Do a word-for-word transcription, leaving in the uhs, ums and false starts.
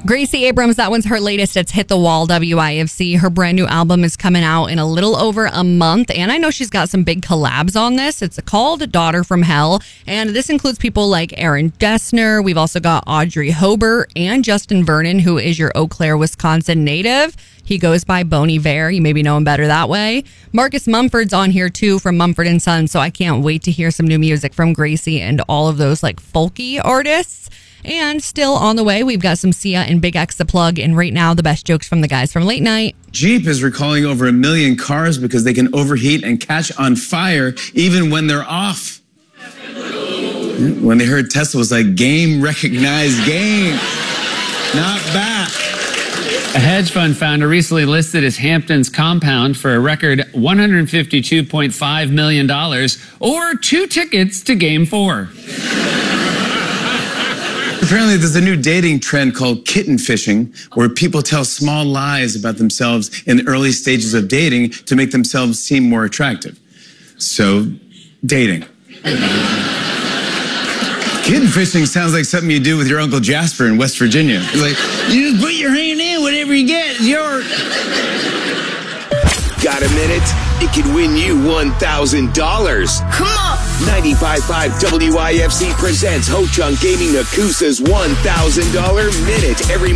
Gracie Abrams, that one's her latest. It's Hit the Wall, W I F C. Her brand new album is coming out in a little over a month, and I know she's got some big collabs on this. It's called Daughter from Hell, and this includes people like Aaron Dessner. We've also got Audrey Hobart and Justin Vernon, who is your Eau Claire, Wisconsin native. He goes by Bon Iver. You maybe know him better that way. Marcus Mumford's on here, too, from Mumford and Sons, so I can't wait to hear some new music from Gracie and all of those, like, folky artists. And still on the way, we've got some Sia and Big X to plug. And right now, the best jokes from the guys from late night. Jeep is recalling over a million cars because they can overheat and catch on fire even when they're off. When they heard Tesla was like, game recognized game. Not bad. A hedge fund founder recently listed his Hamptons compound for a record one hundred fifty-two point five million dollars, or two tickets to Game four. Apparently, there's a new dating trend called kitten fishing, where people tell small lies about themselves in the early stages of dating to make themselves seem more attractive. So, dating. Kitten fishing sounds like something you do with your Uncle Jasper in West Virginia. It's like, you just put your hand in, whatever you get is yours. Got a minute? It could win you one thousand dollars. Come on! ninety-five point five W I F C presents Ho Chunk Gaming Nakusa's one thousand dollars minute every